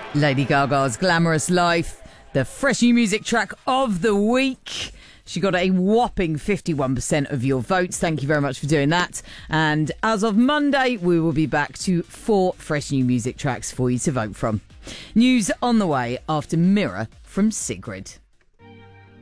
Lady Gaga's Glamorous Life, the fresh new music track of the week. She got a whopping 51% of your votes. Thank you very much for doing that. And as of Monday, we will be back to 4 fresh new music tracks for you to vote from. News on the way after Mirror from Sigrid.